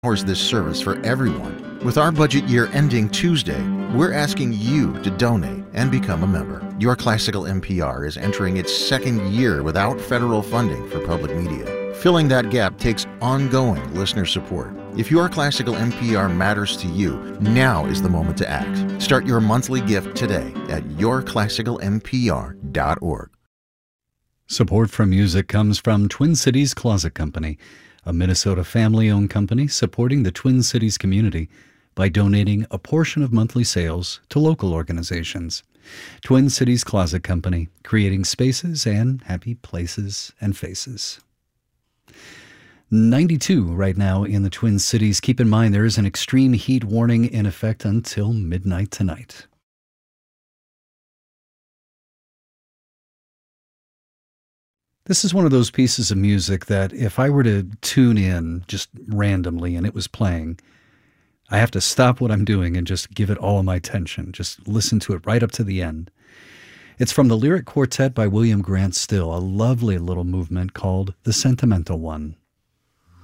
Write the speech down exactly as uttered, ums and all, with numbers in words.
powers this service for everyone. With our budget year ending Tuesday, we're asking you to donate and become a member. Your Classical N P R is entering its second year without federal funding for public media. Filling that gap takes ongoing listener support. If Your Classical N P R matters to you, now is the moment to act. Start your monthly gift today at your classical n p r dot org. Support for music comes from Twin Cities Closet Company, a Minnesota family-owned company supporting the Twin Cities community by donating a portion of monthly sales to local organizations. Twin Cities Closet Company, creating spaces and happy places and faces. ninety-two right now in the Twin Cities. Keep in mind there is an extreme heat warning in effect until midnight tonight. This is one of those pieces of music that if I were to tune in just randomly and it was playing, I have to stop what I'm doing and just give it all my attention. Just listen to it right up to the end. It's from the Lyric Quartet by William Grant Still, a lovely little movement called The Sentimental One.